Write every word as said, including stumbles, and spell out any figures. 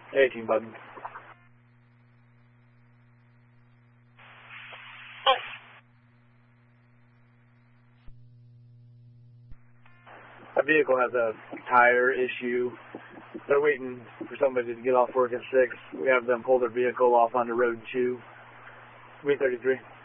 eighteen button. That vehicle has a tire issue. They're waiting for somebody to get off work at six. We have them pull their vehicle off onto Road two. three thirty-three.